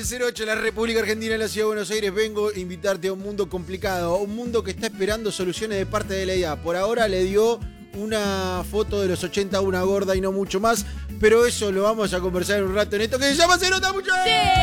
15:08, la República Argentina, en la Ciudad de Buenos Aires. Vengo a invitarte a un mundo complicado, un mundo que está esperando soluciones de parte de la IA. Por ahora le dio una foto de los 80 a una gorda y no mucho más, pero eso lo vamos a conversar en un rato en esto que se llama Se Nota Mucho.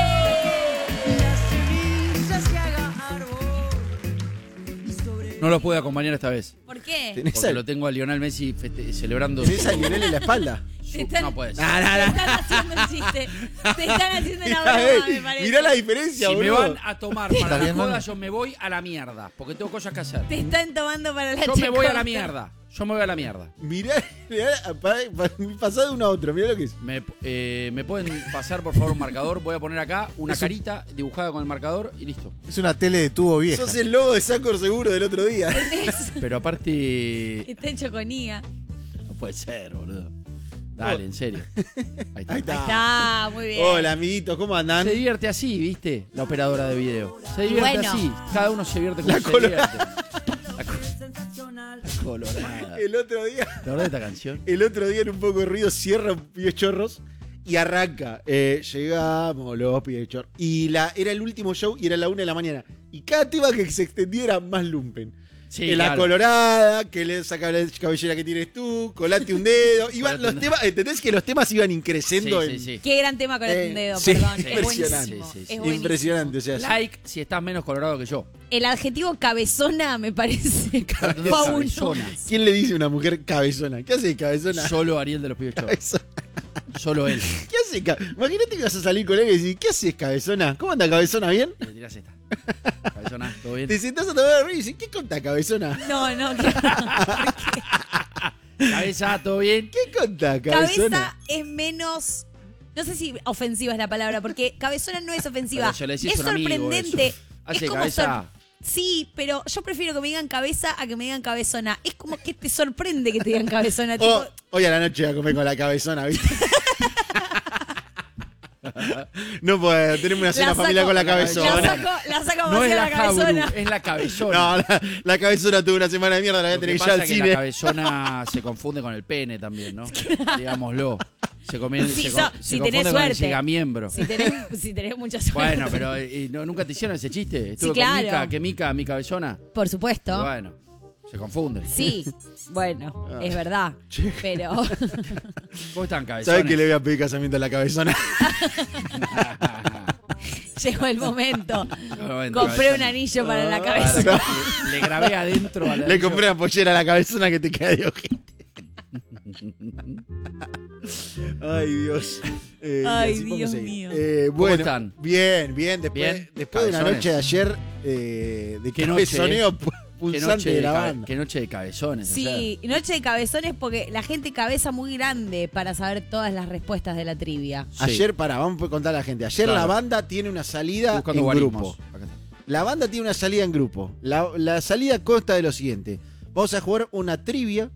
No los puedo acompañar esta vez. ¿Por qué? Porque lo tengo a Lionel Messi celebrando. ¿Tenés a Lionel en la espalda? No puede ser. Te están haciendo un chiste. Te están haciendo una broma, me parece. Mirá la diferencia, Si me boludo. van a tomar para la joda, yo me voy a la mierda. Porque tengo cosas que hacer. Te están tomando para la Yo me voy a la chacota. mierda. Yo me voy a la mierda. Mirá, pasá de uno a otro, mirá lo que es. ¿Me pueden pasar, por favor, un marcador? Voy a poner acá una carita dibujada con el marcador y listo. Es una tele de tubo vieja. Sos el logo de Sacor Seguro del otro día. Pero aparte... Está hecho con IA. No puede ser, boludo. Dale, en serio. Ahí está. Ahí está. Está, muy bien. Hola, amiguitos, ¿cómo andan? Se divierte así, ¿viste? La operadora de video. Se divierte Bueno. así. Cada uno se divierte como La se colorada. divierte. La colorada. El otro día, ¿La verdad esta canción? en un poco de ruido, cierra Pibes Chorros y arranca. Llegamos los Pibes Chorros. Y era el último show y era la 1 de la mañana. Y cada tema que se extendía era más lumpen. Sí, La claro. colorada, que le saca la cabellera que tienes tú, colate un dedo. Iban los temas, ¿entendés que los temas iban increciendo? Sí. Qué gran tema con un dedo, sí, perdón. sí, Es buenísimo. impresionante. Sí. Es buenísimo. Impresionante, o sea. Like si estás menos colorado que yo. El adjetivo cabezona me parece fabuloso. Cabezona. ¿Quién le dice a una mujer cabezona? ¿Qué hace cabezona? Solo Ariel de los Pibes Chorros. Cabezona. Solo él. ¿Qué hace? Imagínate que vas a salir con él y decís, ¿qué haces, cabezona? ¿Cómo anda, cabezona? ¿Bien? Y le tirás esta. Cabezona, ¿todo bien? Te sentás a tomar y dices, ¿qué contá, cabezona? No, claro. Cabeza, ¿todo bien? ¿Qué contá, cabezona? Cabeza es menos... No sé si ofensiva es la palabra, porque cabezona no es ofensiva. Pero se le decís Es a un amigo sorprendente. eso. Hace Es como cabeza. Sí, pero yo prefiero que me digan cabeza a que me digan cabezona. Es como que te sorprende que te digan cabezona. Tipo, Hoy a la noche voy a comer con la cabezona, ¿viste? No puedo, tenemos una cena La familiar saco- con la la cabezona. saco a No es pasear la la cabezona. cabru, es la cabezona. No, la cabezona tuvo una semana de mierda, la voy a Lo que tener que ir pasa al es que la cine. cabezona se confunde con el pene también, ¿no? Digámoslo. Se Sí, confunde si con tenés el suerte. llegamiembro. Si tenés mucha suerte. Bueno, pero ¿nunca te hicieron ese chiste? Estuve claro. con Mica, que Mica, mi cabezona. Por supuesto. Bueno, se confunde. Sí, bueno, es verdad. Pero ¿Cómo están, cabezones? ¿Sabes que le voy a pedir casamiento a la cabezona? llegó el momento. Bueno, Compré cabezona. un anillo para la cabeza. Le grabé adentro a la Le compré una pollera a la cabezona que te queda de ojete. Ay, Dios. Ay, así podemos Dios seguir. mío. Bueno, están? Bien. Después, Bien. después de una Cabezones. noche de ayer de Qué noche, cabezoneo Qué pulsante noche, de la banda. qué noche de cabezones. Sí, noche de cabezones porque la gente cabeza muy grande para saber todas las respuestas de la trivia. Sí. Ayer, vamos a contar a la gente. Ayer Claro. la banda tiene una salida Buscando en guarismos. grupo. Acá está. La banda tiene una salida en grupo. La salida consta de lo siguiente. Vamos a jugar una trivia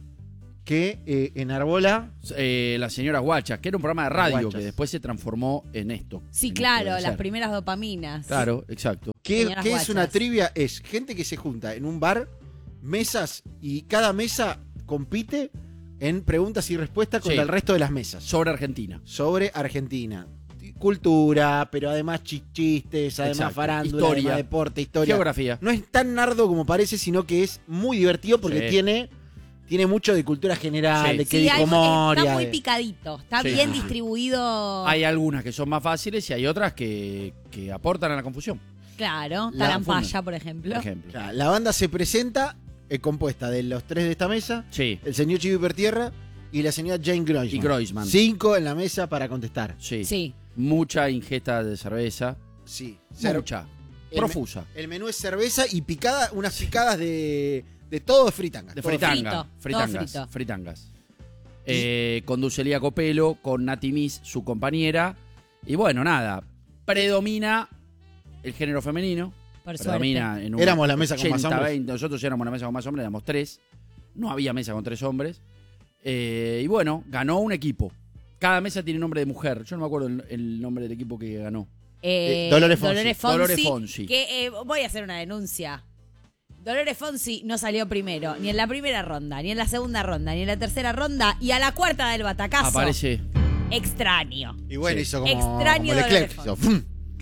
que enarbola. Las señoras guachas, que era un programa de radio Guachas. que después se transformó en esto. Sí, en claro, esto de las ser. primeras dopaminas. Claro, exacto. ¿Qué Señoras es guachas. una trivia? Es gente que se junta en un bar, mesas, y cada mesa compite en preguntas y respuestas contra Sí. el resto de las mesas. Sobre Argentina. Sobre Argentina. Cultura, pero además chistes, además Exacto. farándula, Historia. además deporte, historia. Geografía. No es tan nardo como parece, sino que es muy divertido porque Sí. tiene mucho de cultura general, Sí. de qué Sí, dijo Moria. está muy de- picadito, está Sí, bien sí, sí. distribuido. Hay algunas que son más fáciles y hay otras que aportan a la confusión. Claro, La Tarampaya, por ejemplo. Por ejemplo. O sea, la banda se presenta compuesta de los tres de esta mesa, Sí, el señor Chivo Hipertierra y la señora Jane Groisman. y Groisman. 5 en la mesa para contestar. Sí. Sí. Mucha ingesta de cerveza. Sí. Mucha. el Profusa. El menú es cerveza y unas picadas de todo fritanga. De todo fritanga. todo Fritangas. frito. Fritangas. Con Dulcelia Copelo, con Nati Miss, su compañera. Y bueno, nada. Predomina el género femenino. Por Predomina en un Éramos la mesa con más 80, hombres. 20. Nosotros éramos la mesa con más hombres, éramos 3. No había mesa con 3 hombres. Y bueno, ganó un equipo. Cada mesa tiene nombre de mujer. Yo no me acuerdo el nombre del equipo que ganó. Dolores Fonsi. Dolores Fonsi. Que voy a hacer una denuncia. Dolores Fonsi no salió primero, ni en la primera ronda, ni en la segunda ronda, ni en la tercera ronda, y a la cuarta del batacazo. Aparece. Extraño. Y bueno, Sí. hizo como Extraño Leclerc. Dolores Hizo, Fonsi. ¡fum!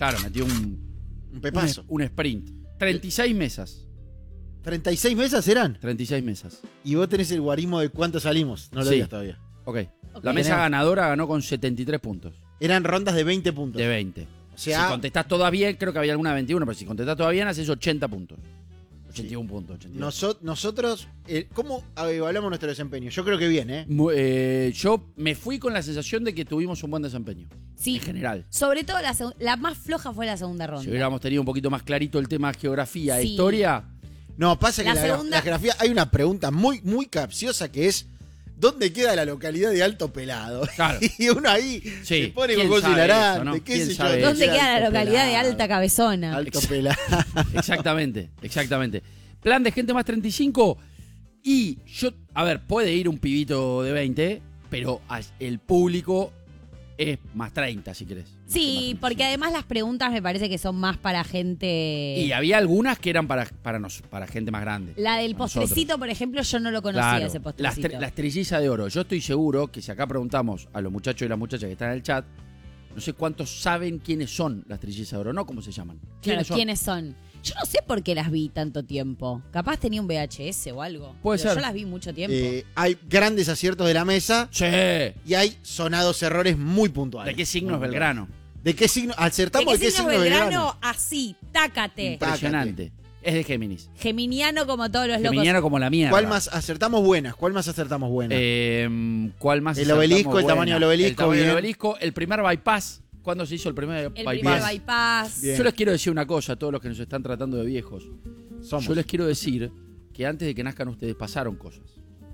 Claro, metió Un pepazo. un sprint. 36 mesas. 36 mesas eran. 36 mesas. Y vos tenés el guarismo de cuánto salimos. No lo Sí. digas todavía. Ok. Ok. La mesa Tenemos. ganadora ganó con 73 puntos. Eran rondas de 20 puntos. De 20. O sea, Si contestás todas bien, creo que había alguna de 21, pero si contestás todas bien, haces 80 puntos. 81 puntos. 82. nosotros, ¿cómo evaluamos nuestro desempeño? Yo creo que bien, ¿eh? Yo me fui con la sensación de que tuvimos un buen desempeño. Sí. En general. Sobre todo la más floja fue la segunda ronda. Si hubiéramos tenido un poquito más clarito el tema geografía e Sí. historia, No, pasa que La la segunda- geografía, hay una pregunta muy, muy capciosa que es, ¿dónde queda la localidad de Alto Pelado? Claro. Y uno ahí Sí. se pone ¿Quién con cosas sabe hilarantes, eso, no? qué ¿Quién sé sabe yo. eso? ¿Dónde queda la Alto localidad de Pelado. Alta Cabezona? Alto Pelado. exactamente. Plan de gente más 35. Y yo, a ver, puede ir un pibito de 20, pero el público es más 30, si querés. Sí, porque además las preguntas me parece que son más para gente... Y había algunas que eran para gente más grande. La del para nosotros. postrecito, por ejemplo, yo no lo conocía, Claro, ese postrecito. la estrellisa de oro. Yo estoy seguro que si acá preguntamos a los muchachos y las muchachas que están en el chat, no sé cuántos saben quiénes son las trillizas de oro, no cómo se llaman. Claro, son? ¿quiénes son? Yo no sé por qué las vi tanto tiempo. Capaz tenía un VHS o algo. Puede Pero ser. Yo las vi mucho tiempo. Hay grandes aciertos de la mesa Sí. y hay sonados errores muy puntuales. ¿De qué signo es Belgrano? ¿De qué signo? ¿De Acertamos qué signo es Belgrano? Así, tácate. Impresionante. Es de Géminis. Geminiano como todos los locos. Geminiano como la mierda. ¿Cuál más acertamos buenas? ¿Cuál más acertamos buenas? ¿Cuál más? El acertamos obelisco, el buena? tamaño del obelisco, El tamaño del bien. obelisco, el primer bypass. ¿Cuándo se hizo el primer El bypass? primer bypass. Bien. Yo les quiero decir una cosa a todos los que nos están tratando de viejos. Somos. Yo les quiero decir que antes de que nazcan ustedes pasaron cosas.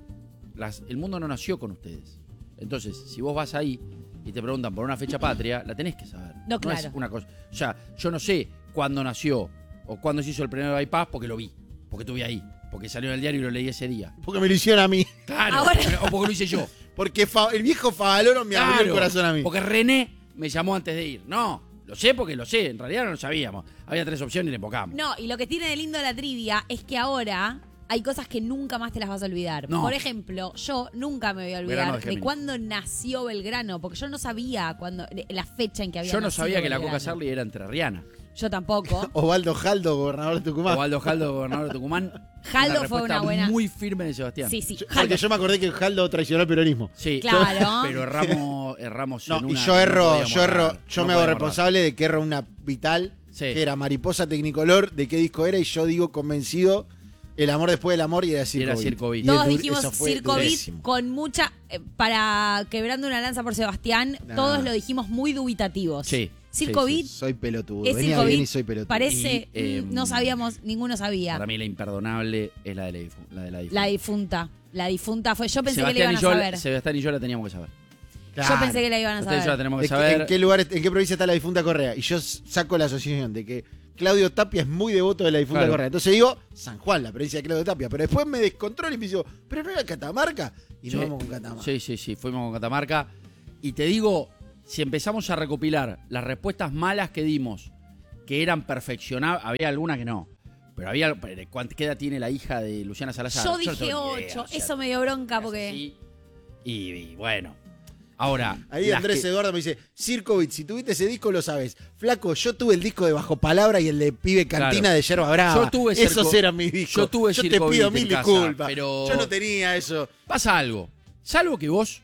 El mundo no nació con ustedes. Entonces, si vos vas ahí y te preguntan por una fecha patria, la tenés que saber. No, claro. es una cosa. O sea, yo no sé cuándo nació o cuándo se hizo el primer bypass porque lo vi, porque estuve ahí, porque salió en el diario y lo leí ese día. Porque me lo hicieron a mí. Claro, Ahora- o porque lo hice yo. Porque el viejo Favaloro me abrió el Claro, corazón a mí. Porque René me llamó antes de ir. No, lo sé porque lo sé. En realidad no lo sabíamos. Había 3 opciones y le invocamos. No, y lo que tiene de lindo la trivia es que ahora hay cosas que nunca más te las vas a olvidar. No. Por ejemplo, yo nunca me voy a Belgrano olvidar de de Géminis. cuándo nació Belgrano, porque yo no sabía la fecha en que había Yo no nacido sabía que la Coca Belgrano. Charlie era entrerriana. Yo tampoco. Osvaldo Jaldo, gobernador de Tucumán. Ovaldo Jaldo, gobernador de Tucumán. Jaldo fue respuesta una buena- muy firme de Sebastián. Sí, sí. Porque yo me acordé que Jaldo traicionó el peronismo. Sí. Claro. Pero erramos No, en y una. yo que erro, no podíamos yo errar. me No hago podíamos responsable de que erro una vital, Sí. que era Mariposa Tecnicolor, de qué disco era, y yo digo convencido, el amor después del amor y era Circo Era Beat. Circo Beat. Y Todos eso dijimos fue Circo Beat durísimo. con mucha. Para quebrando una lanza por Sebastián, Nah. todos lo dijimos muy dubitativos. Sí, Circo sí, Beat Soy pelotudo. es Venía Circo bien Beat. y soy pelotudo. Parece. Y, no sabíamos, ninguno sabía. Para mí la imperdonable es la de la difunta. La difunta. La difunta fue. Yo pensé que la Sebastián iban a y yo, saber. Sebastián y yo la teníamos que saber. Claro. Yo pensé que la iban a Sebastián y yo la saber. tenemos que Es que, saber. ¿en qué lugar, en qué provincia está la difunta Correa? Y yo saco la asociación de que Claudio Tapia es muy devoto de la difunta Claro. Correa. Entonces digo, San Juan, la provincia de Claudio Tapia. Pero después me descontrolo y me digo, ¿pero no era Catamarca? Y Sí. nos vamos con Catamarca. Sí, fuimos con Catamarca. Y te digo, si empezamos a recopilar las respuestas malas que dimos, que eran perfeccionables, había algunas que no. Pero había. ¿Qué edad tiene la hija de Luciana Salazar? Yo no dije tengo ni idea, 8. o sea, Eso me dio bronca es porque. así. Y bueno. Ahora. Ahí las Andrés que- Eduardo me dice, Circo Beat, si tuviste ese disco lo sabes. Flaco, yo tuve el disco de Bajo Palabra y el de Pibe Cantina Claro. de Yerba Brava. Yo tuve Esos Circo- eran mis discos. yo tuve te Circo pido Beat en mil casa, disculpas. pero- Yo no tenía eso. Pasa algo. Salvo que vos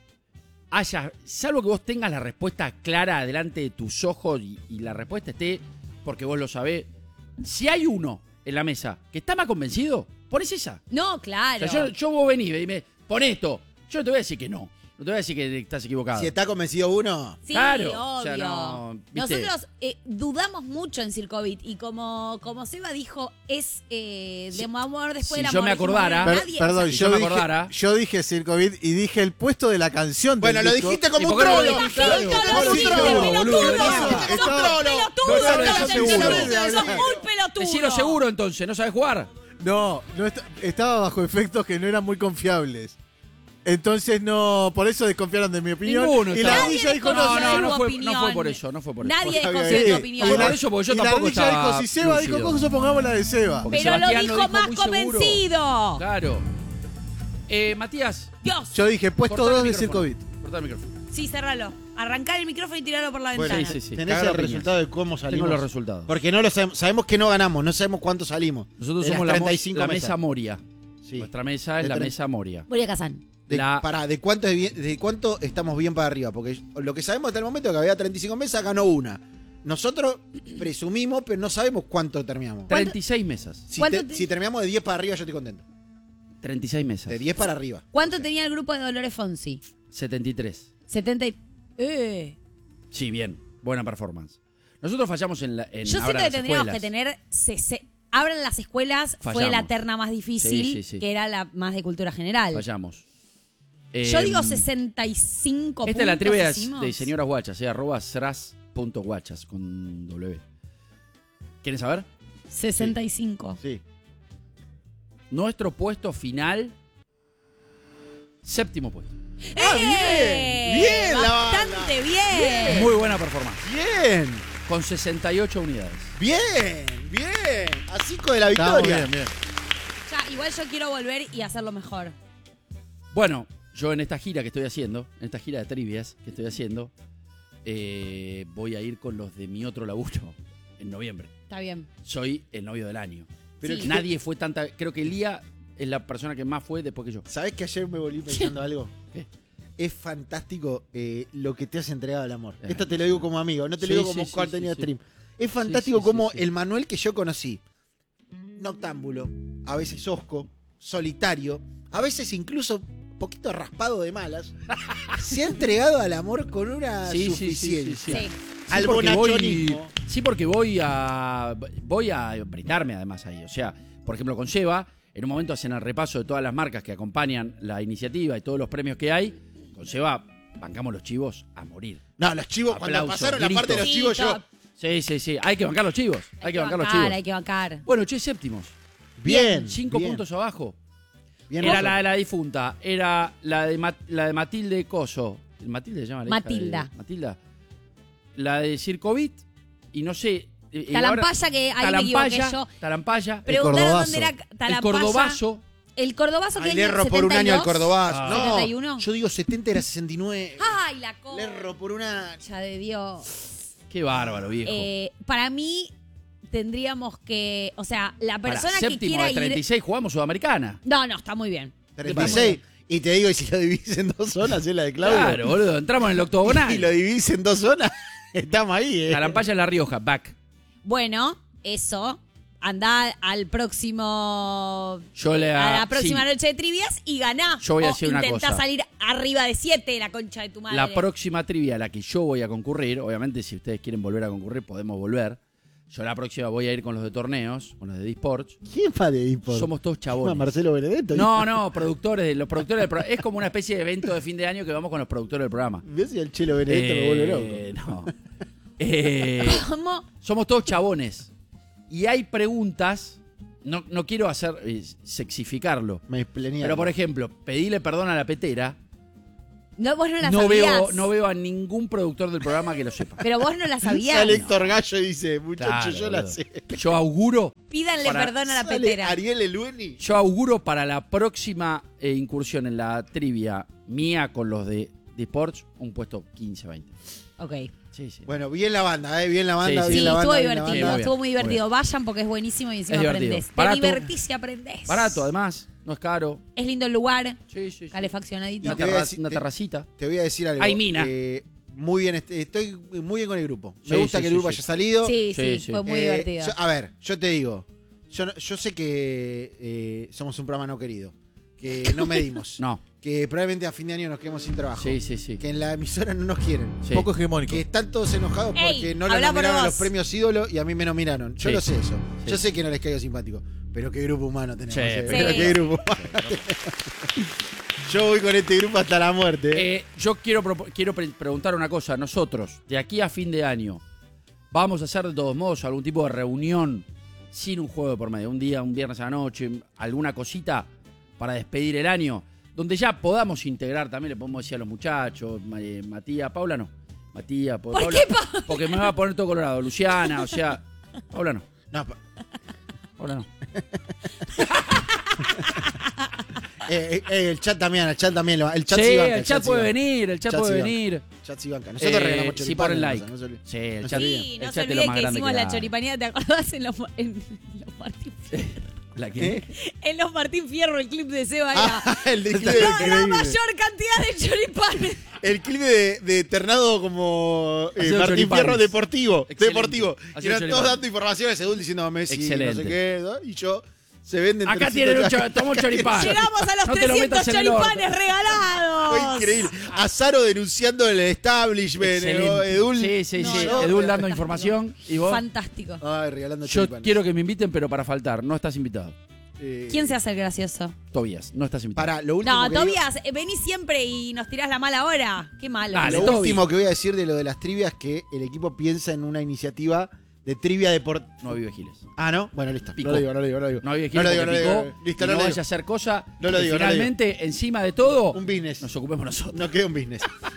tengas la respuesta clara delante de tus ojos y la respuesta esté porque vos lo sabés. Si hay uno en la mesa que está más convencido, ponés esa. No, claro. O sea, yo vos venís y me pon esto. Yo no te voy a decir que no. No te voy a decir que estás equivocado. Si está convencido uno, Sí, Claro, obvio. o sea, no, ¿viste? Nosotros dudamos mucho en Circo Beat y como Seba dijo, es de amor después del si amor. yo me dijimos, acordara- bueno, Per- nadie- perdón, si yo, yo me dije, acordara- yo dije Circo Beat y dije el puesto de la canción. bueno, del lo disco. dijiste ¿Y como un por qué no lo trolo. dijiste? Lo Claro, dijiste ¿cómo como lo un dijiste, trolo, boludo? boludo. Estaba- Sos estaba- trolo. Pelotudo, No sabes, sos yo seguro. muy pelotudo. Decilo seguro entonces, ¿no sabes jugar? No, estaba bajo efectos que no eran muy confiables. Entonces no, por eso desconfiaron de mi opinión. Ninguno y la estaba. ardilla dijo desconfió no, de no tu fue opinión. por eso, no fue por eso. Nadie Porque desconfía de había- tu opinión. No fue por eso, porque yo y la tampoco ardilla estaba dijo, si Seba dijo lúcido. coso, pongamos la de Seba. Porque Pero lo Sebastián dijo lo dijo más muy seguro. convencido. Claro. Matías, Dios. Yo dije puesto cortá el 2 de micrófono. Circo Beat. Cortá el micrófono. Sí, cerralo. arrancar el micrófono y tirarlo por la Bueno, ventana. sí. ¿Tenés Cagar el piñas. resultado de cómo salimos? Tengo los resultados. Porque no lo sabemos. Sabemos que no ganamos, no sabemos cuánto salimos. Nosotros De las somos la 35 mesa mesas. Moria. Sí. Nuestra mesa es De la 30. mesa Moria. Moria Kazan. ¿De cuánto estamos bien para arriba? Porque lo que sabemos hasta el momento es que había 35 mesas, ganó una. Nosotros presumimos, pero no sabemos cuánto terminamos. 36 mesas. Si terminamos de 10 para arriba, yo estoy contento. 36 mesas. De 10 para arriba. ¿Cuánto tenía el grupo de Dolores Fonsi? 73. 70 y... Sí, bien. Buena performance. Nosotros fallamos en Yo Abran siento que las tendríamos escuelas. que tener... Abran las escuelas, fue Fallamos. la terna más difícil, Sí. que era la más de cultura general. Fallamos. Yo digo 65 puntos. Esta es la trivia hicimos. de señoras guachas, @sras.guachas con W. ¿Quieren saber? 65. Sí. Nuestro puesto final, 7º puesto. Bien, la Bastante bien. Muy buena performance. Bien. Con 68 unidades. Bien. A 5 de la Estamos victoria. bien. Ya, igual yo quiero volver y hacerlo mejor. Bueno, yo en esta gira que estoy haciendo, en esta gira de trivias que estoy haciendo, voy a ir con los de mi otro laburo en noviembre. Está bien. Soy el novio del año. Pero Sí. Nadie fue tanta... Creo que Lía es la persona que más fue después que yo. ¿Sabés que ayer me volví pensando algo? ¿Qué? Es fantástico lo que te has entregado al amor. Ah. Esto te lo digo como amigo, no te Sí, lo digo como sí, contenido sí. stream. Es fantástico sí, como sí. el Manuel que yo conocí, noctámbulo, a veces hosco, solitario, a veces incluso un poquito raspado de malas, se ha entregado al amor con una Sí, sí, suficiencia. Sí. Al porque bonachonismo. Sí, porque voy a brindarme además ahí. O sea, por ejemplo, con Sheva, en un momento hacen el repaso de todas las marcas que acompañan la iniciativa y todos los premios que hay. Con Sheva bancamos los chivos a morir. No, los chivos, cuando Aplausos, pasaron la parte de los gritos. chivos, yo. top. Sí. Hay que bancar los chivos. Hay que bancar los chivos. Hay que bancar. Bueno, che, séptimos. Bien. 5 bien, puntos abajo. bien, Era Rosso. la de la difunta. Era la de Matilde Coso. ¿Matilde se llama la hija Matilda. de Matilda. La de Circovit. Y no sé. Talampaya, que ahí me equivoqué yo. Talampaya. Preguntaron Cordobazo. dónde era El Talampaya. Cordobazo. El Cordobazo que Ay, es le erro por un año al 72. Cordobazo. Ah. No, 71. yo digo 70 era 69. Ay, la Le erro por un año. concha de Dios. Qué bárbaro, viejo. Para mí tendríamos que, o sea, la Para persona que séptimo quiera de ir... 36 jugamos Sudamericana. No, está muy bien. 36. Y te digo, y si lo dividís en 2 zonas, es la de Claudio. Claro, boludo. Entramos en el octogonal. Y lo dividís en 2 zonas, estamos ahí, Talampaya en La Rioja, back. Bueno, eso. Andá al próximo... Yo a la próxima sí. noche de trivias y ganá. Yo voy a O decir una intentá cosa. salir arriba de 7, la concha de tu madre. La próxima trivia a la que yo voy a concurrir, obviamente si ustedes quieren volver a concurrir, podemos volver. Yo la próxima voy a ir con los de torneos, con los de eSports. ¿Quién va de eSports? Somos todos chabones. Marcelo Benedetto. No, los productores del programa. Es como una especie de evento de fin de año que vamos con los productores del programa. ¿Ves si el Chelo Benedetto me vuelve loco? No. ¿Cómo? Somos todos chabones. Y hay preguntas, no quiero hacer sexificarlo, Me esplenía. pero por ejemplo, pedirle perdón a la petera, No, vos no la no sabías. veo a ningún productor del programa que lo sepa. Pero vos no la sabías. Sale Héctor Gallo y dice, muchacho, Claro, yo la boludo. sé. Yo auguro Pídanle Para- perdón a la Sale petera. Ariel Elueni. para la próxima incursión en la trivia mía con los de Sports, un puesto 15-20. Ok. Sí, sí. Bueno, bien la banda, bien la banda, Sí, bien Sí, la banda. estuvo bien la divertido. banda. muy Estuvo muy bien, muy divertido. Vayan porque es buenísimo y encima Es divertido. aprendés. Te Barato. divertís y aprendés. Barato, además, no es caro. Es lindo el lugar. Sí. Calefaccionadito. Y te voy a decir- Una terracita. Te voy a decir algo. Ay, mina. Muy bien, estoy muy bien con el grupo. Me Sí, gusta sí, que el sí, grupo sí. haya salido. Sí, Sí, sí, sí. fue muy divertido. A ver, yo te digo, yo sé que somos un programa no querido, que no medimos, No. que probablemente a fin de año nos quedemos sin trabajo, Sí. que en la emisora no nos quieren, Sí. Poco hegemónico. que están todos enojados Ey, porque no le habla por nominaron a vos. los premios ídolo y a mí me nominaron. Yo Sí. lo sé eso. Sí. Yo sé que no les caigo simpático, pero qué grupo humano tenemos. Sí, Pero sí. qué grupo humano tenemos. Yo voy con este grupo hasta la muerte. Yo quiero preguntar una cosa. Nosotros, de aquí a fin de año, vamos a hacer de todos modos algún tipo de reunión sin un juego de por medio. Un día, un viernes a la noche, alguna cosita para despedir el año, donde ya podamos integrar, también le podemos decir a los muchachos, Matías, Paula no. Matías, ¿Por Paula, qué, Paula? porque me va a poner todo colorado. Luciana, o sea, Paula no. No, Paula no. El chat también, el chat Sí, sí banca. el chat puede venir, el chat Chat puede sí venir. El chat sí banca. Nosotros regalamos Si choripanes. ponen like. No se olviden. Sí, el No chat, se Sí, el no se chat es lo olvide más que grande hicimos que la hay. choripaneada, ¿te acordás? En los Martín ¿La qué? En los Martín Fierro, el clip de Seba Ah, era el de la mayor cantidad de choripanes. El clip de Ternado como Haciendo Martín choripanes. Fierro deportivo. Excelente. Deportivo. Y Haciendo eran todos choripanes. dando informaciones, Edul diciendo a Messi, Excelente. no sé qué, ¿no? Y yo se venden Acá 300 tienen choripanes. un choripán. Llegamos a los No te lo 300 metas en el orto. choripanes regalados. Fue increíble. Azaro denunciando el establishment. Excelente. Edul. Sí. No. Edul dando información. Y vos. Fantástico. Ay, regalando Yo choripanes. quiero que me inviten, pero para faltar. No estás invitado. ¿Quién se hace el gracioso? Tobías, no estás invitado. Para, lo último No, que digo- Tobías, venís siempre y nos tirás la mala hora. Qué malo. Dale, Lo Toby. último que voy a decir de lo de las trivias es que el equipo piensa en una iniciativa de trivia deportiva. No vive Giles. Ah, ¿no? Bueno, listo. Picó. No lo digo. No vive No Giles lo digo, porque no lo picó. digo. Listo, Y no no lo vaya digo. a hacer cosa No lo que digo, no lo finalmente, encima de todo, Un business. nos ocupemos nosotros. No queda un business.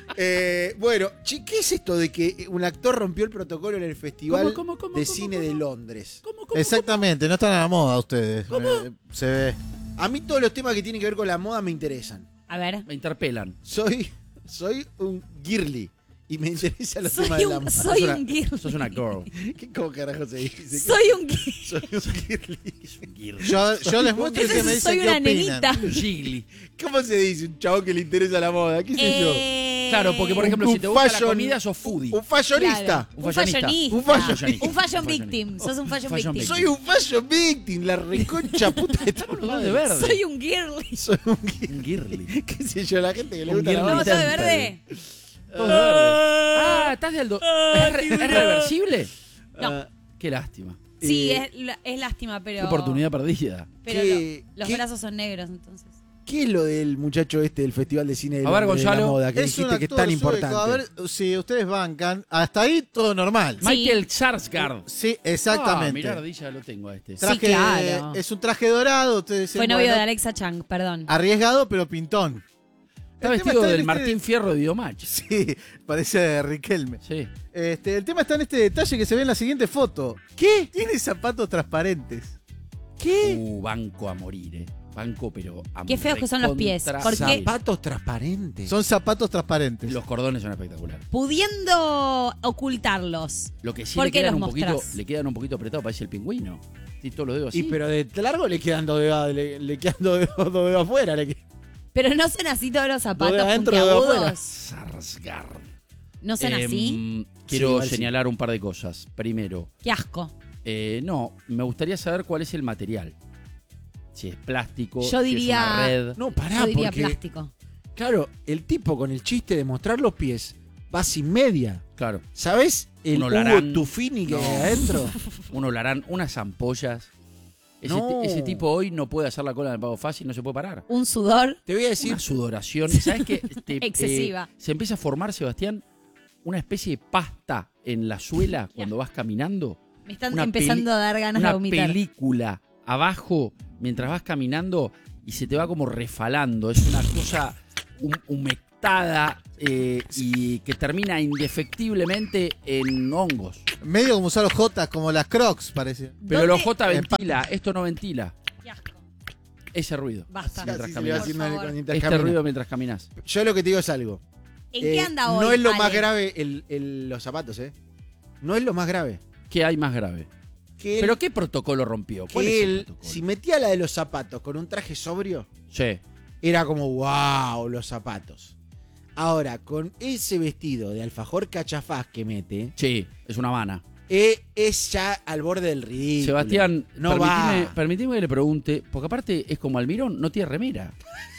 Bueno, ¿qué es esto de que un actor rompió el protocolo en el Festival ¿Cómo, de Cine de Londres? ¿Cómo? Exactamente, no están a la moda ustedes. Se ve. A mí todos los temas que tienen que ver con la moda me interesan. A ver. Me interpelan. Soy un girly y me interesan los temas Soy de la un, moda. soy un girl. Sos una girl. ¿Cómo carajo se dice? Soy un girl. Soy un girly. Yo les muestro y ustedes me dicen Soy qué una opinan. nenita. Un Gigli. ¿Cómo se dice un chavo que le interesa la moda? ¿Qué sé yo? Claro, porque por ejemplo, si te gusta la comida, sos foodie. Un fashionista. Claro. Un fashionista. Un fashionista. Un fashion victim. Sos un fashion Fashion victim. Soy un fashion victim, la reconcha puta de Estamos los dos de verde. Soy un girly. Soy un girly. Un girly. ¿Qué sé yo? La gente que le Un gusta la girly. ¿No moda. sos de Temple. verde? Todos de verde. Ah, estás de Aldo. ¿Es reversible? No. Qué lástima. Sí, es lástima, pero. Qué oportunidad perdida. Pero ¿Qué- los qué- brazos son negros, entonces. ¿Qué es lo del muchacho este del Festival de Cine de, A ver, Londres, de Gonzalo. la moda que Es un dijiste que es actor tan sueco. importante? A ver si ustedes bancan. Hasta ahí todo normal. Sí. Michael Sarsgaard. Sí, exactamente. Ah, mirá, ardilla, lo tengo a este. Sí, claro. Es un traje dorado. Ustedes dicen, Fue novio bueno, de Alexa Chang, perdón. Arriesgado, pero pintón. Está El tema vestido está en del este- Martín Fierro de Videomatch. Sí, parece Riquelme. Sí. El tema está en este detalle que se ve en la siguiente foto. ¿Qué? Tiene zapatos transparentes. ¿Qué? Banco a morir, Banco, pero a Qué feos que son los pies, recontra porque- sabe. Zapatos transparentes. Son zapatos transparentes. Los cordones son espectaculares. Pudiendo ocultarlos. Lo que sí ¿Por le qué quedan, los un poquito, mostrás? le quedan un poquito apretados, parece el pingüino. Y todos los dedos así. Y pero de largo le quedan dos dedos, le quedan dos dedos afuera. Pero no son así todos los zapatos de adentro, de afuera. puntiagudos. Sarsgaard. No son así. Quiero igual sí. señalar un par de cosas. Primero, Qué asco. no, me gustaría saber cuál es el material. Si es plástico, Yo si es diría- una red. No, pará, Yo diría porque, plástico. claro, el tipo con el chiste de mostrar los pies va sin media. Claro, ¿Sabes el Un Hugo Olarán. Tufini que No. hay adentro? un olarán, unas ampollas. No. Ese tipo hoy no puede hacer la cola del pago fácil, no se puede parar. Un sudor. Te voy a decir, Una sudoración. ¿Sabes qué? Excesiva. Se empieza a formar, Sebastián, una especie de pasta en la suela cuando vas caminando. Me están Una empezando a dar ganas de Una vomitar. película abajo mientras vas caminando y se te va como refalando. Es una cosa humectada y que termina indefectiblemente en hongos. Medio como usar los Jotas, como las Crocs, parece. Pero ¿Dónde- los J ventila, esto no ventila. Qué asco. Ese ruido. Basta. Mientras así se le va caminas. haciendo Por favor. mientras Este camina. ruido mientras caminas. Yo lo que te digo es algo. ¿En qué anda hoy? No es lo Ale? más grave los zapatos, ¿eh? No es lo más grave. ¿Qué hay más grave? Que ¿Pero él, qué protocolo rompió? ¿Cuál que es el él, protocolo? si metía la de los zapatos con un traje sobrio, Sí. era como, wow, los zapatos. Ahora, con ese vestido de alfajor cachafaz que mete, Sí, es una vana. es ya al borde del ridículo. Sebastián, no va. permitime que le pregunte, porque aparte es como Almirón, no tiene remera.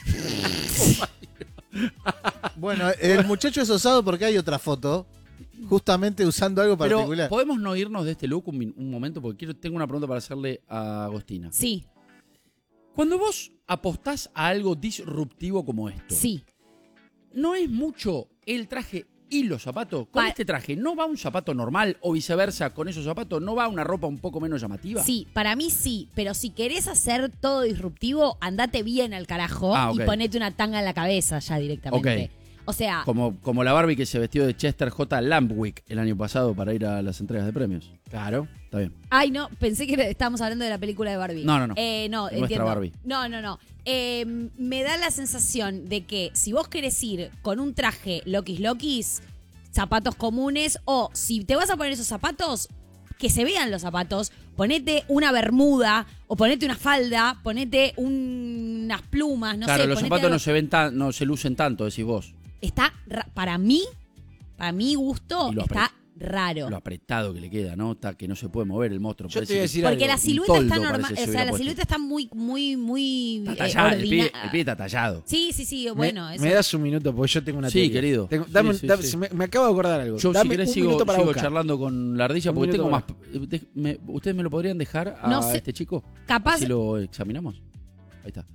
Bueno, el muchacho es osado porque hay otra foto, justamente usando algo Pero particular. podemos no irnos de este look un momento, porque tengo una pregunta para hacerle a Agostina. Sí, Cuando vos apostás a algo disruptivo como esto, sí. ¿no es mucho el traje y los zapatos? Con Pa- este traje, ¿no va un zapato normal o viceversa con esos zapatos? ¿No va una ropa un poco menos llamativa? Sí, para mí sí, pero si querés hacer todo disruptivo, andate bien al carajo Ah, ok. y ponete una tanga en la cabeza ya directamente. O sea, Como la Barbie que se vestió de Chester J. Lampwick el año pasado para ir a las entregas de premios. Claro. Está bien. ay, no, pensé que estábamos hablando de la película de Barbie. No. No, Nuestra entiendo. Barbie. No. Me da la sensación de que si vos querés ir con un traje Lokis, zapatos comunes, o si te vas a poner esos zapatos, que se vean los zapatos, ponete una bermuda, o ponete una falda, ponete unas plumas, no claro, sé. los ponete zapatos algo. no se lucen tanto, decís vos. Está, para mi gusto, Y lo está raro. Lo apretado que le queda, ¿no? Está que no se puede mover el monstruo. Yo te parece voy a que- decir Porque algo. la silueta está toldo normal, parece que o se sea, hubiera la puesto. silueta está muy Está tallado, el pibe ordinaria. está tallado. Sí, bueno, eso. ¿Me das un minuto? Porque yo tengo una Sí, teoría. querido. Tengo- Sí, dame, sí, dame- sí. Me acabo de acordar algo. Yo, Dame si querés, un sigo minuto para buscar. charlando con la ardilla Un porque minuto tengo más. para- ¿Ustedes me lo podrían dejar a No sé. este chico? Capaz, Si lo examinamos. Ahí está.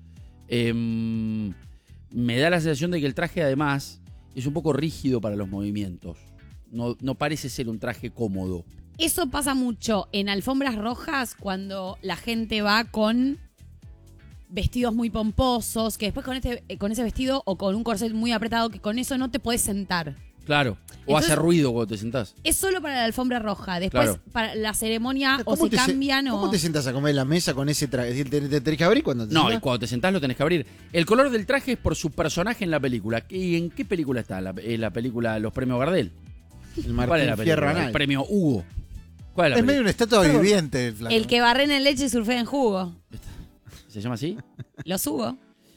Me da la sensación de que el traje, además, es un poco rígido para los movimientos. No parece ser un traje cómodo. eso pasa mucho en alfombras rojas cuando la gente va con vestidos muy pomposos, que después con ese vestido o con un corset muy apretado, que con eso no te puedes sentar. Claro. O Entonces- hace ruido cuando te sentás. Es solo para la alfombra roja. Después, Claro. para la ceremonia, o ¿Cómo se te se- cambian o... ¿Cómo te sentás a comer en la mesa con ese traje? Es decir, ¿Te tenés que abrir cuando te No, y sentás? cuando te sentás lo tenés que abrir. El color del traje es por su personaje en la película. ¿Y en qué película está? La película Los Premios Gardel. El ¿Cuál es Martín la Fierro película? Anal. El premio Hugo. ¿Cuál es la Es medio película? una estatua viviente el flaco. El que barrena en leche y surfea en jugo. ¿Se llama así? Lo subo.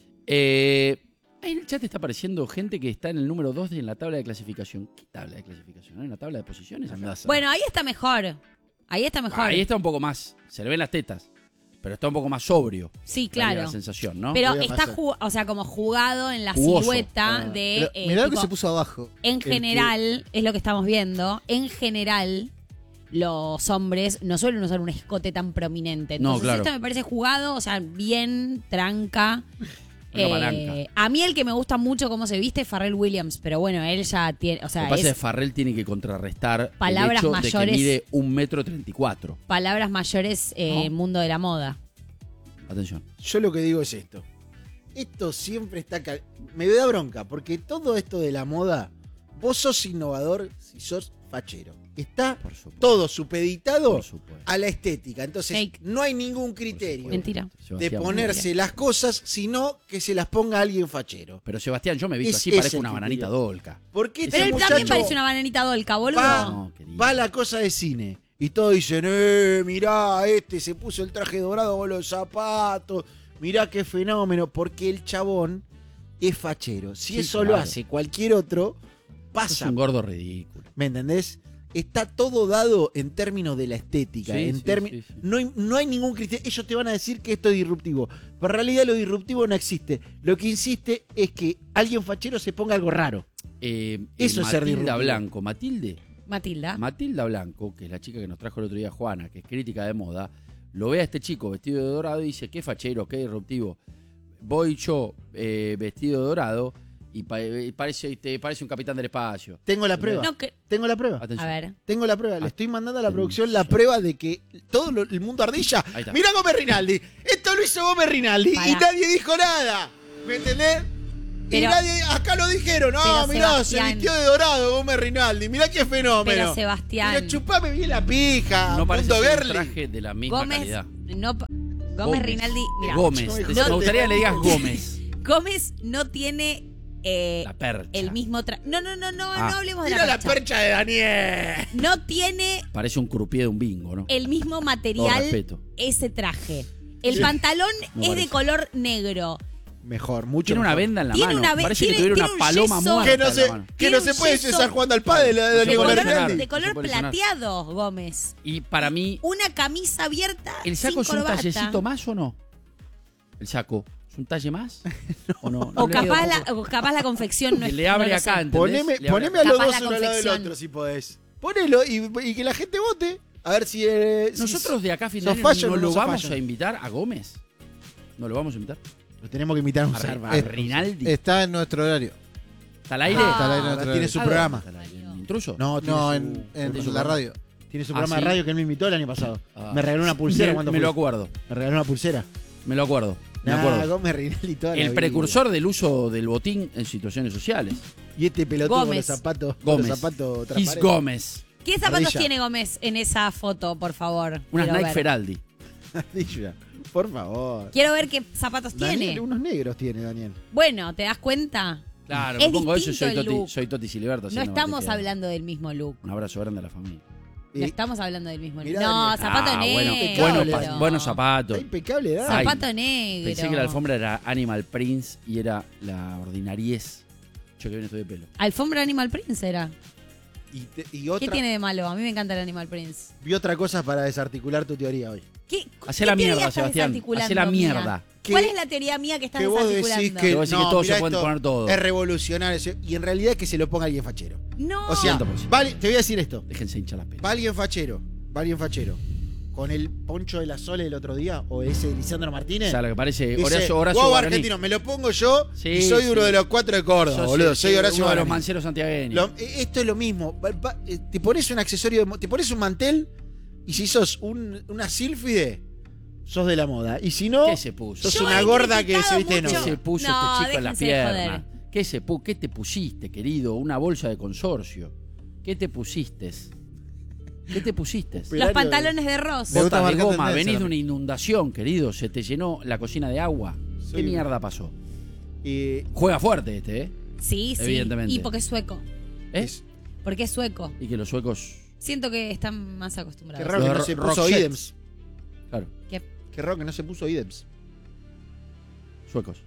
Ahí en el chat está apareciendo gente que está en el número 2 en la tabla de clasificación. ¿Qué tabla de clasificación? ¿Hay una tabla de posiciones? acá? Bueno, ahí está mejor. Ahí está mejor. Ahí está un poco más. Se le ven las tetas. Pero está un poco más sobrio. Sí, Daría claro. la sensación, ¿no? Pero Voy a está, pasar. o sea, como jugado en la Jugoso. silueta Ah. de... Pero mirá lo que tipo, se puso abajo. en El que- general, es lo que estamos viendo, en general, los hombres no suelen usar un escote tan prominente. No, Entonces, claro. esto me parece jugado, o sea, bien, tranca. Una palanca. A mí el que me gusta mucho cómo se viste es Pharrell Williams, pero bueno, él ya tiene, o Lo sea, que pasa es es que Farrell tiene que contrarrestar Palabras el hecho de mayores. que mide 1,34 m. palabras mayores No. mundo de la moda. Atención. Yo lo que digo es esto. Esto siempre está... Me da bronca, porque todo esto de la moda, vos sos innovador si sos fachero. Está Por supuesto. todo supeditado Por supuesto. a la estética. Entonces, Fake. no hay ningún criterio Mentira. de Sebastián, ponerse las cosas, sino que se las ponga alguien fachero. Pero Sebastián, yo me he visto Es así, ese parezco el una bananita criterio. dolca. Porque Pero Pero este él también muchacho parece una bananita dolca, boludo. Va. No, querido. va a la cosa de cine y todos dicen, mirá, este se puso el traje dorado con los zapatos, mirá qué fenómeno, porque el chabón es fachero. Si Sí, eso lo claro. hace cualquier otro, Sos pasa. un gordo ridículo. ¿Me entendés? Está todo dado en términos de la estética. Sí, en sí, términos sí, sí. No hay ningún criterio. Ellos te van a decir que esto es disruptivo. Pero en realidad lo disruptivo no existe. Lo que insiste es que alguien fachero se ponga algo raro. Eso es ser Matilda disruptivo. Blanco. Matilda. Matilda Blanco, que es la chica que nos trajo el otro día Juana, que es crítica de moda, lo ve a este chico vestido de dorado y dice, qué fachero, qué disruptivo. Voy yo vestido de dorado y parece un capitán del espacio. Tengo la prueba. No, que- Tengo la prueba. Atención. a ver. Tengo la prueba. Le estoy mandando a la producción la prueba de que todo el mundo ardilla. Ahí está. Mirá Gómez Rinaldi. Esto lo hizo Gómez Rinaldi Pará. y nadie dijo nada. ¿Me entendés? Y Pero- nadie, acá lo dijeron, no, pero mirá, se Sebastián. vistió de dorado Gómez Rinaldi, mirá qué fenómeno. Pero Sebastián. Pero chupame bien la pija, No parece Mundo ser un Gerli. traje de la misma Gómez. calidad. No, Gómez Rinaldi. Mira, Gómez. No, Me gustaría que le digas Gómez. Gómez no tiene La percha. el mismo traje. No Ah. hablemos de Mira la la percha. percha de Daniel. No tiene Parece un croupier de un bingo, ¿no? el mismo Todo material respeto. ese traje. El Sí. pantalón No es de parece. color negro. Mejor, mucho Tiene una mejor. venda en la Tiene mano. una ve- Parece tiene- que tuviera tiene una un paloma yeso. muerta Que no en se, la mano. que Tiene no un se puede yeso. cesar jugando al pádel de De Daniel color Gómez lesionado. Rinaldi. De color puede lesionar. plateado, Gómez. Y para mí, Una camisa abierta. ¿el saco sin es un corbata. tallecito más o no? ¿El saco es un talle más? ¿O no? O le queda capaz, un poco- o capaz la confección no que es. le abre no lo sé. acá, ¿entendés? Le abre Poneme a acá. los Capaz dos la uno al lado del confección. otro si podés. Ponelo y que la gente vote. A ver si... si Nosotros de acá a fin de sos año fallo o no no lo sos vamos fallo. a invitar a Gómez. ¿No lo vamos a invitar? Lo tenemos que invitar a un A salva. Rinaldi. Está en nuestro horario. ¿Está al aire? Está al aire en Ah, nuestro tiene horario. su ¿A programa. dónde está al aire? ¿En Intruso? No, tiene No, su- en tiene su la programa. radio. Tiene su ¿Ah, programa sí? de radio que él me invitó el año pasado. Ah. Me regaló una pulsera cuando Me fui. lo acuerdo. Me regaló una pulsera. Me lo acuerdo. Me Nah, acuerdo. Gómez Rinaldi toda la El vida. precursor del uso del botín en situaciones sociales. Y este pelotudo con los Gómez. zapatos. Gómez. Los zapatos Gis transparentes. Gómez. ¿Qué zapatos Ardilla. tiene Gómez en esa foto, por favor? Unas Quiero Nike ver. Feraldi. Ardilla. Por favor. Quiero ver qué zapatos Daniel, tiene. unos negros tiene, Daniel. Bueno, ¿te das cuenta? Claro, Es me pongo eso y distinto el look. soy Toti Siliberto. No haciendo estamos Martín Fierro. hablando del mismo look. Un abrazo grande a la familia. No estamos hablando del mismo look. Mirá, No, Daniel. zapato negro. Buenos zapatos. Está impecable, Dani. Ay, Zapato negro. Pensé que la alfombra era Animal Prince y era la ordinariez. Yo que bien estoy de pelo. Alfombra Animal Prince era. Y ¿Qué otra, tiene de malo? A mí me encanta el Animal Prince. vi otra cosa para desarticular tu teoría hoy. Hacé ¿Qué la teoría mierda, estás Sebastián. desarticulando, Hacé la mía? mierda. ¿Cuál Que- es la teoría mía que estás Que vos desarticulando? decís Te que, voy a decir que no, todos se mirá, pueden esto poner todo. es revolucionario. Y en realidad es que se lo ponga alguien fachero. No. O sea, 100%. te voy a decir esto. Déjense hinchar las pelas. Va alguien fachero. Con el poncho de la Sole del otro día, o ese Lisandro Martínez. O sea, lo que parece Dice, Horacio "Guau, Guaraní. argentino, me lo pongo yo Sí, y soy uno sí. de los 4 de Córdoba, boludo. Soy Horacio uno de los Guaraní. manceros santiagueños. Esto es lo mismo. Te pones un accesorio, te pones un mantel y si sos una sílfide, sos de la moda. Y si no, ¿Qué se puso? sos Yo una he gorda que criticado se viste de mucho. ¿Qué novia. se puso No, este chico en las déjense de piernas? joder. ¿Qué te pusiste, querido? Una bolsa de consorcio. ¿Qué te pusiste? ¿Qué te pusiste? Los pantalones de Ross. Me gusta Botas de marcar goma, tendencia, venís de ¿no? una inundación, querido. Se te llenó la cocina de agua. Soy- ¿Qué mierda pasó? Y Juega fuerte este, ¿eh? Sí, sí. Evidentemente. Y porque es sueco. ¿Eh? es- Porque es sueco. Y que los suecos. Siento que están más qué acostumbrados. raro que Los no se puso Roxette. Idems. Claro, Qué raro que no se puso Idems. suecos.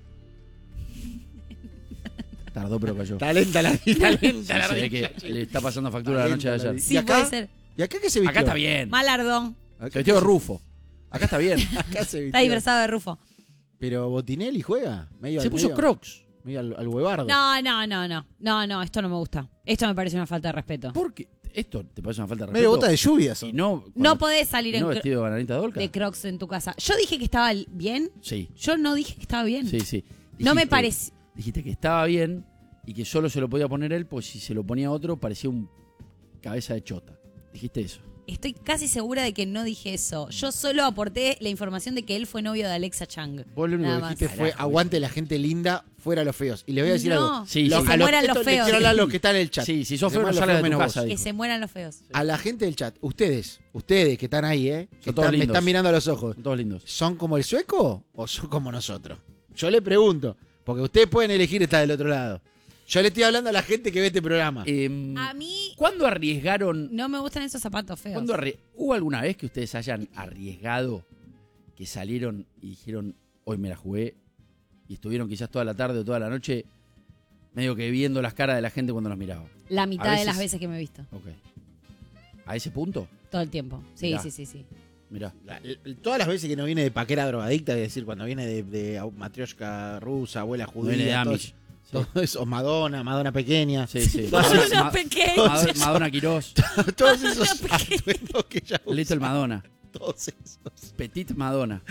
Tardó, pero cayó. Talenta la vida. Se ve que le está pasando factura la noche de ayer. Sí, ¿Y acá? puede ser. ¿Y acá qué se vistió? Acá está bien. Malardón. Se vistió de Rufo. Acá está bien. Acá se vistió. Está disfrazado de Rufo. Pero Botinelli juega. Medio, Se puso medio- Crocs. medio al huevardo. No, esto no me gusta. Esto me parece una falta de respeto. ¿Por qué? Esto te parece una falta de Medio respeto. bota de lluvia. Y no, No podés salir y no en vestido de bananita dolca. de Crocs en tu casa. Yo dije que estaba bien. Sí, Yo no dije que estaba bien. sí, sí. No me Dijiste- parece. Dijiste que estaba bien y que solo se lo podía poner él, pues si se lo ponía otro parecía un cabeza de chota. Dijiste eso. Estoy casi segura de que no dije eso. Yo solo aporté la información de que él fue novio de Alexa Chang. Vos lo único Nada que más. dijiste fue aguante la gente linda, fuera los feos. Y le voy a decir No, algo. Sí, que sí. se mueran esto los le feos. quiero hablar a los que están en el chat. Sí, si sos Se feo no mueran los salgas de feos tu menos casa. vos. Que dijo. se mueran los feos. A la gente del chat, ustedes que están ahí, que Son todos me lindos. están mirando a los ojos, Son todos lindos. ¿son como el sueco o son como nosotros? Yo le pregunto, porque ustedes pueden elegir estar del otro lado. Yo le estoy hablando a la gente que ve este programa. A mí ¿Cuándo arriesgaron? no me gustan esos zapatos feos. ¿Hubo alguna vez que ustedes hayan arriesgado, que salieron y dijeron, hoy me la jugué, y estuvieron quizás toda la tarde o toda la noche medio que viendo las caras de la gente cuando los miraba? La A mitad veces- de las veces que me he visto. Ok. ¿A ese punto? Todo el tiempo. Sí, Mirá. sí. Mirá. Todas las veces que no viene de paquera drogadicta, es decir, cuando viene de matrioshka rusa, abuela No viene de judía, todo, Amish. Sí. todo eso, Madonna pequeña, Sí, sí. Madonna pequeña. Madonna Quirós. todos esos atuendos que ella usa, Little Madonna. todos esos. Petit Madonna.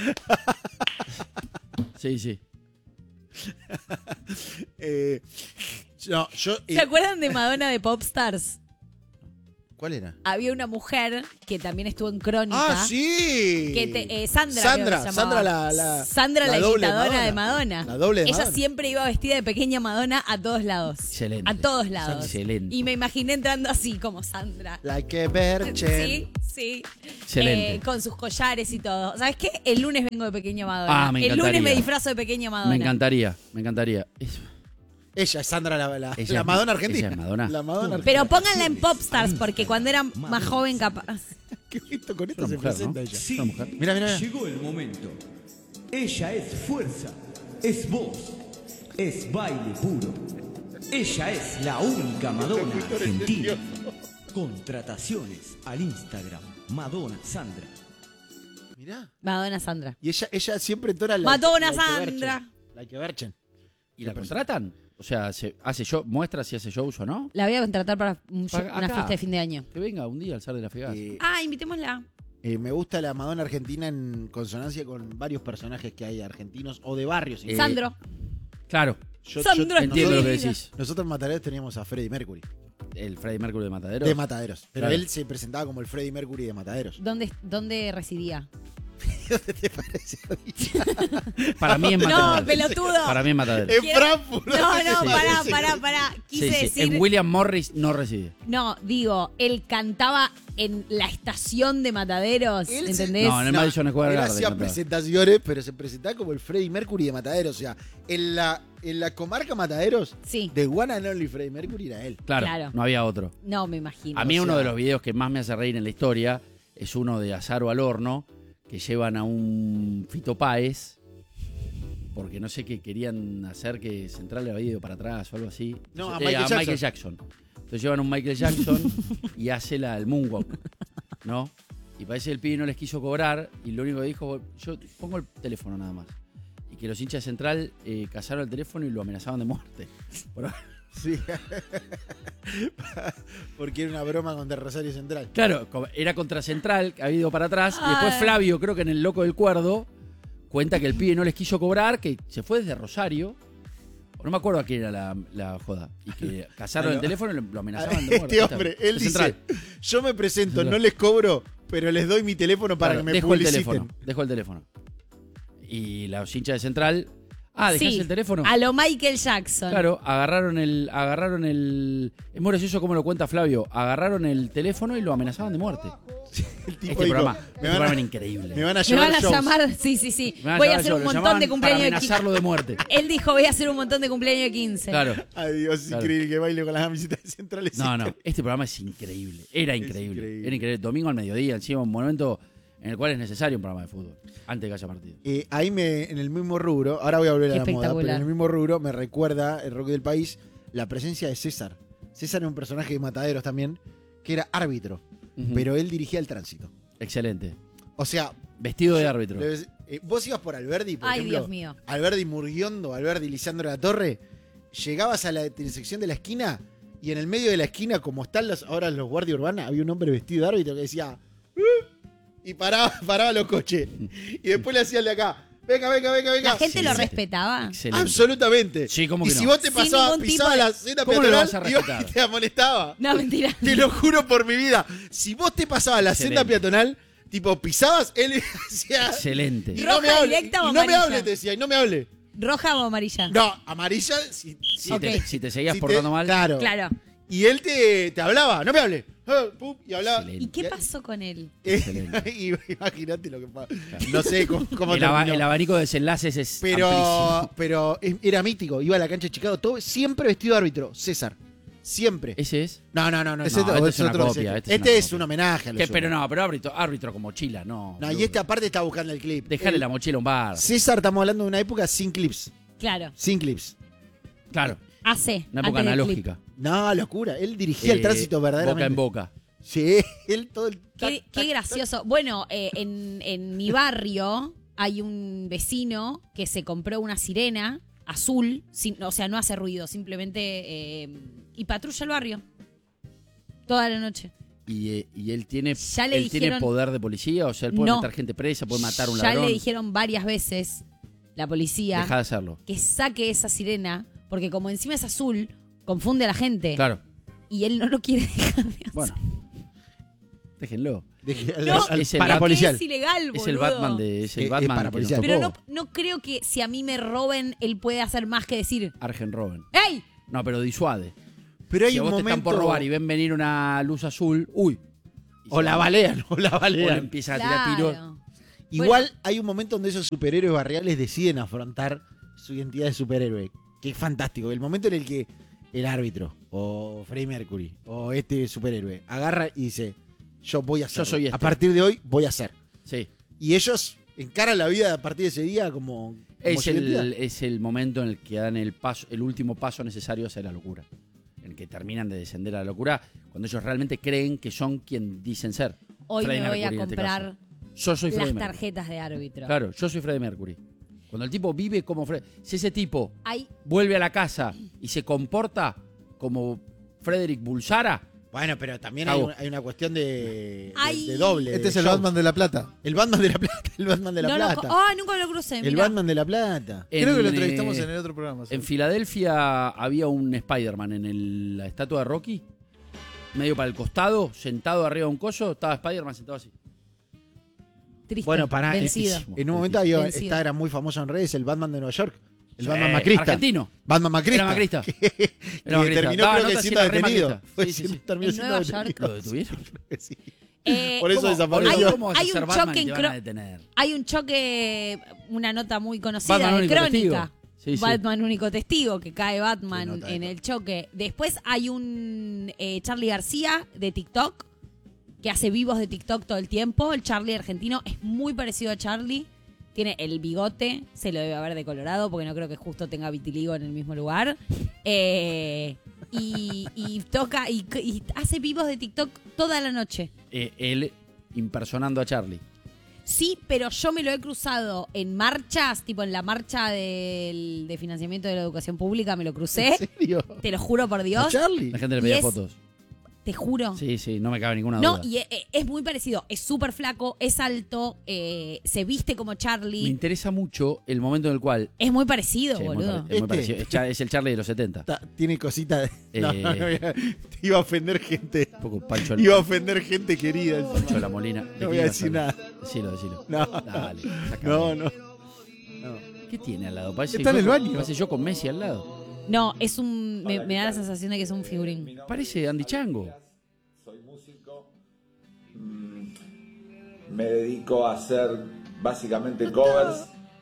Sí, sí. No, yo. ¿Se acuerdan de Madonna de Popstars? ¿Cuál era? Había una mujer que también estuvo en Crónica. ¡Ah, sí! Sandra. Sandra, creo que se Sandra llamaba. la Sandra, la doble imitadora de Madonna. La doble de Ella Madonna. siempre iba vestida de pequeña Madonna a todos lados. Excelente. A todos lados. Excelente. Y me imaginé entrando así como Sandra. Like a virgin. Sí. Excelente. Con sus collares y todo. ¿Sabes qué? El lunes vengo de pequeña Madonna. Ah, me El lunes encantaría. me disfrazo de pequeña Madonna. Me encantaría, me encantaría. Ella es Sandra, Ella la es- Madonna argentina. ella es Madonna. La Madonna argentina. Pero pónganla en Popstars porque cuando era más joven capaz. ¿Qué visto con esto Una se mujer, presenta ¿no? ella? Sí, Una mujer. Mira, mira. llegó el momento. Ella es fuerza, es voz, es baile puro. Ella es la única Madonna argentina. Contrataciones al Instagram Madonna Sandra. Mirá. Madonna Sandra. Y ella siempre entona la. Madonna Sandra. Like a virgin. ¿Y la contratan? O sea, hace show, muestra si hace shows o no. La voy a contratar para Para una acá. fiesta de fin de año. Que venga un día al Zar de la Fegaz. Ah, invitémosla. Me gusta la Madonna argentina en consonancia con varios personajes que hay argentinos o de barrios. Sandro. Claro, Sandra, entiendo lo que querida. decís. Nosotros en Mataderos teníamos a Freddie Mercury. El Freddie Mercury de Matadero. De Mataderos. Pero Claro. él se presentaba como el Freddie Mercury de Mataderos. ¿Dónde residía? ¿Dónde te parece? Para mí es No, Matadero. pelotudo. Para mí es Matadero. En Quiero- Frankfurt. No, Sí. pará. Sí, Quise sí. decir. En William Morris no reside. No, digo, él cantaba en la estación de Mataderos, Él se- ¿entendés? No, en el Madison Square Él Garden hacía cantaba. presentaciones, pero se presentaba como el Freddie Mercury de Mataderos. O sea, en la comarca Mataderos, Sí. de One and Only Freddie Mercury era él. Claro, Claro. no había otro. No, me imagino. A mí O uno sea- de los videos que más me hace reír en la historia es uno de Azaro al horno, que llevan a un Fito Páez, porque no sé qué querían hacer, que Central le había ido para atrás o algo así. No, a A Michael Jackson. Michael Jackson. Entonces llevan a un Michael Jackson y hace el moonwalk, ¿no? Y parece que el pibe no les quiso cobrar y lo único que dijo, yo pongo el teléfono nada más. Y que los hinchas de Central cazaron el teléfono y lo amenazaban de muerte. Por- Sí. Porque era una broma contra Rosario Central. Claro, era contra Central, que había ido para atrás. Y después Ay. Flavio, creo que en El Loco del Cuerdo, cuenta que el pibe no les quiso cobrar, que se fue desde Rosario. No me acuerdo a quién era la joda. Y que cazaron el teléfono y lo amenazaban de muerte. Este hombre, él De dice, Central. yo me presento, no les cobro, pero les doy mi teléfono para Claro, que me dejo el publiciten. teléfono. Dejo el teléfono. Y los hinchas de Central. Ah, ¿dejás Sí, el teléfono? a lo Michael Jackson. Claro, agarraron el. Es muy gracioso como lo cuenta Flavio. Agarraron el teléfono y lo amenazaban de muerte. El tipo Este dijo, programa, me este van programa a- era increíble. me van a Me llevar van a shows. llamar, sí. Me van Voy a llevar hacer un lo montón llamaban de cumpleaños para de 15. amenazarlo de muerte. Él dijo, voy a hacer un montón de cumpleaños de 15. Claro. Ay, Dios, Claro. increíble que baile con las camisetas centrales. No, este programa es increíble. Era increíble. Era increíble. Domingo al mediodía, encima un momento en el cual es necesario un programa de fútbol. Antes de que haya partido. Ahí en el mismo rubro, ahora voy a volver a Qué la moda, pero espectacular. en el mismo rubro me recuerda el rock del país la presencia de César. César era un personaje de Mataderos también, que era árbitro, Ujú. pero él dirigía el tránsito. Excelente. O sea, Vestido de árbitro. vos ibas por Alberdi, por Ay, ejemplo, Dios mío. Alberdi Murguiondo, Alberdi Lisandro de la Torre, llegabas a la intersección de la esquina y en el medio de la esquina, como están ahora los guardias urbanos, había un hombre vestido de árbitro que decía y paraba los coches. Y después le hacía el de acá, venga. La gente lo Excelente. respetaba. Excelente. Absolutamente. Sí, ¿cómo y que si no? vos te Sin pasabas, ningún tipo pisabas de- la senda ¿Cómo no lo vas a peatonal, respetar? te amonestaba. No, mentira. Te lo juro por mi vida. Si vos te pasabas la Excelente. senda peatonal, tipo pisabas, él hacía... Excelente. Y Roja, no me hable, directa o y no me amarilla. hable, te decía, y no me hable. ¿Roja o amarilla? No, amarilla, Si, Ok. si te seguías si portando mal. Claro. Claro. Y él te hablaba, no me hable. Pum, y hablaba. Excelente. ¿Y qué pasó con él? Excelente. Y imagínate lo que pasa. No sé cómo el terminó. abanico de desenlaces es amplísimo. Pero era mítico. Iba a la cancha de Chicago, todo, siempre vestido de árbitro. César. Siempre. ¿Ese es? No. Ese No, este es una otro. copia. Este es copia. un homenaje a los ¿Qué? Pero Uruguayos. no, pero árbitro con mochila, no. No, y este aparte está buscando el clip. Dejarle la mochila a un bar. César, estamos hablando de una época sin clips. Claro. Sin clips. Claro, Hace. una época antes del clip. analógica. No, locura. Él dirigía el tránsito verdaderamente. Boca en boca. Sí, él todo el. Qué gracioso. Bueno, en mi barrio hay un vecino que se compró una sirena azul, o sea, no hace ruido, simplemente y patrulla el barrio toda la noche. Y él tiene, Ya le él tiene dijeron- poder de policía, o sea, él puede No. meter gente presa, puede matar a un Ya ladrón. le dijeron varias veces la policía Deja de hacerlo. que saque esa sirena porque como encima es azul, confunde a la gente. Claro. Y él no lo quiere dejar de hacer. Bueno. Déjenlo. No, es el para Batman. policial. Es ilegal, boludo. Es el Batman de. Es el Es Batman para que nos policial. Pero tocó. no creo que si a mí me roben, él puede hacer más que decir, Argen Robin. ¡Ey! No, pero disuade. Pero hay Si a un vos te están momento. por robar y ven venir una luz azul, uy. Y O se la van. balean, o la O le balean. empiezan a tirar tiros. Claro. Igual hay un momento donde esos superhéroes barriales deciden afrontar su identidad de superhéroe. Que es fantástico. El momento en el que el árbitro, o Freddie Mercury, o este superhéroe, agarra y dice: Yo voy a hacer. Yo soy este. A partir de hoy voy a hacer. Sí. Y ellos encaran la vida a partir de ese día como Es su identidad. es el momento en el que dan el último paso necesario hacia la locura. En el que terminan de descender a la locura cuando ellos realmente creen que son quien dicen ser. Hoy Freddie me voy a Mercury en este comprar caso. Yo soy Freddie las Mercury. tarjetas de árbitro. Claro, yo soy Freddie Mercury. Cuando el tipo vive como Freddie. Si ese tipo Hay vuelve a la casa y se comporta como Frederick Bulsara, Bueno, pero también Cabo. hay una cuestión de Ay. doble. Este de es el show. Batman de La Plata. El Batman de la Plata. El Batman de la no lo Plata. nunca lo crucé. el mirá. Batman de la Plata. Creo que lo en, entrevistamos en el otro programa. ¿sí? En Filadelfia había un Spider-Man en la estatua de Rocky, medio para el costado, sentado arriba de un coso, estaba Spider-Man sentado así. Triste. Bueno, pará, vencido. En un momento había, Vencido. era muy famoso en redes el Batman de Nueva York. El Sí, Batman macrista. argentino. Batman macrista. Era macrista. Que Era macrista. terminó Daba creo que notas y siendo era re detenido. macrista. Fue Sí, sí, sí. terminó En siendo Nueva detenido. ¿Lo detuvieron? Sí. ¿Cómo? Por eso Boludo, desapareció. ¿cómo vas a Hay ser un Batman choque y en te van a detener? Hay un choque, una nota muy conocida Batman de único Crónica. testigo. Sí, sí. Batman único testigo, que cae Batman Qué nota en de el choque. Después hay un Charlie García de TikTok, que hace vivos de TikTok todo el tiempo. El Charlie argentino es muy parecido a Charlie. Tiene el bigote, se lo debe haber decolorado, porque no creo que justo tenga vitiligo en el mismo lugar. Y toca y hace vivos de TikTok toda la noche. Él impersonando a Charlie. Sí, pero yo me lo he cruzado en marchas, tipo en la marcha de financiamiento de la educación pública, me lo crucé. ¿En serio? Te lo juro por ¿A Dios. Charlie? La gente le Y pedía es- fotos. Te juro. Sí, sí, no me cabe ninguna No, duda. y es muy parecido. Es súper flaco, es alto, se viste como Me Charlie. interesa mucho el momento en el cual... Es muy parecido, Sí, es muy boludo. pare- es muy parecido. Es el Charlie de los 70. Tiene cosita de... No, no, te iba a ofender gente. Un poco Pancho, Iba a ofender gente querida. Pancho de la Molina. ¿De No qué voy a ibas decir hablar? nada. Decilo. No. Dale, sácame. No. ¿Qué tiene al lado? Parece Está en yo- el baño. Parece yo con Messi al lado. No, es un. Me da la sensación de que es un figurín. Parece Andy Chango. Soy músico. Me dedico a hacer básicamente covers.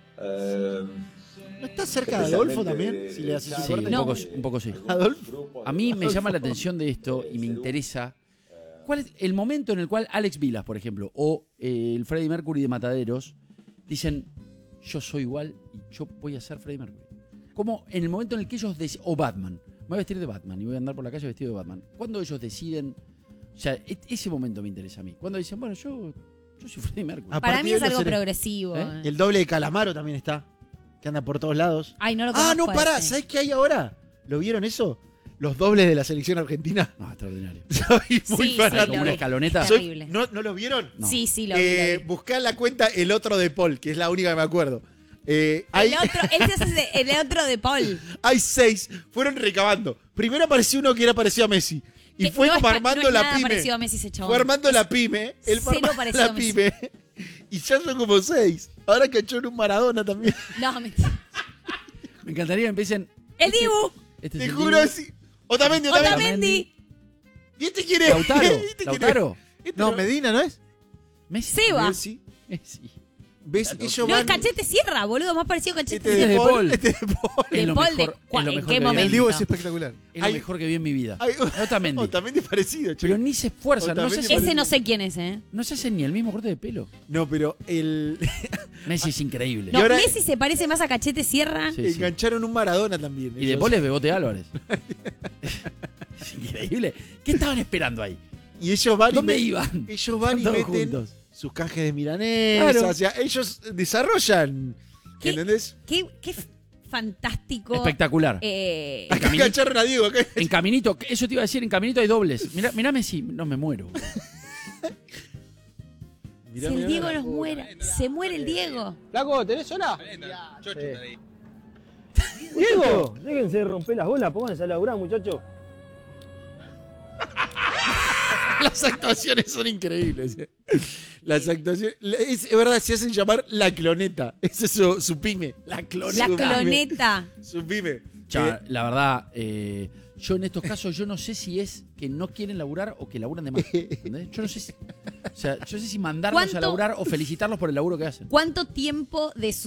¿No está cerca de Adolfo también? Si le haces Sí, un corte. No. un poco sí. Adolfo. A mí me llama la atención de esto y me interesa. ¿Cuál es el momento en el cual Alex Vilas, por ejemplo, o el Freddie Mercury de Mataderos dicen, yo soy igual y yo voy a ser Freddie Mercury? Como en el momento en el que ellos deciden, o Batman, me voy a vestir de Batman y voy a andar por la calle vestido de Batman. ¿Cuándo ellos deciden? O sea, ese momento me interesa a mí. Cuando dicen, bueno, yo soy Freddie Mercury. A Para partir mí de es los algo seres- progresivo. ¿Eh? Y el doble de Calamaro también está. Que anda por todos lados. Ay, no lo Ah, conozco no, a pará. ese. ¿Sabés qué hay ahora? ¿Lo vieron eso? Los dobles de la selección argentina. No, extraordinario. Soy muy Sí, Hay fanático. como una escaloneta. Soy- terrible. ¿No lo vieron? No. Sí, sí, lo vi. Buscá en la cuenta el otro de Paul, que es la única que me acuerdo. Hay, El otro de Paul. hay 6. Fueron recabando. Primero apareció uno que era parecido a Messi. Y Que fue no como es pa- armando no es la nada pyme. parecido a Messi ese chabón. Fue armando la pyme. Él fue Cero armando parecido la a Messi. pyme. Y ya son como 6. Ahora cachó en un Maradona también. No, mentira. Me encantaría que empiecen. El Dibu. Este Te es el juro Dibu. así. Otamendi. Otamendi. ¿Y este quién es? Lautaro. ¿Este quién es? Lautaro. Este No, Medina, ¿no es? Messi. Seba. Messi. Messi. ¿Ves? Ellos No, van... es Cachete Sierra, boludo. Más parecido a Cachete Este Sierra. de de Paul. Paul. Este de Paul. De Es lo Paul de- mejor- es lo ¿en mejor qué que vi. momento? El Dibu es espectacular. Es lo Hay- mejor que vi en mi vida. Hay- Otamendi. Otamendi parecido, che. Pero ni se esfuerzan. No se, Otamendi hacen, Ese no sé quién es, ¿eh? no se hacen ni el mismo corte de pelo. No, pero el... Messi es increíble. No, Y ahora- Messi se parece más a Cachete Sierra. Sí, sí. engancharon un Maradona también. Y de ellos. Paul es Bebote Álvarez. Es increíble. ¿Qué estaban esperando ahí? Y ellos van ¿Dónde y iban? ellos van y Todos meten juntos. sus canjes de milanesa. Claro. O sea, ellos desarrollan. ¿Qué? ¿Entendés? Qué fantástico. Espectacular. Acá engancharon a Diego. Acá. En Caminito, eso te iba a decir, en Caminito hay dobles. Mirá Messi, no me muero. Si el Diego nos muera, se muere el Diego. Flaco, ¿tenés sola? Diego, déjense de romper las bolas, pónganse a laburar, muchachos. Las actuaciones son increíbles. Las actuaciones. Es verdad, se hacen llamar la cloneta. Ese es su pyme. La cloneta. La cloneta. Su pyme. Ya, la verdad, yo en estos casos, yo no sé si es que no quieren laburar o que laburan de más. ¿Entendés? Yo no sé si, o sea, yo sé si mandarlos a ¿Cuánto? laburar o felicitarlos por el laburo que hacen. ¿Cuánto tiempo de su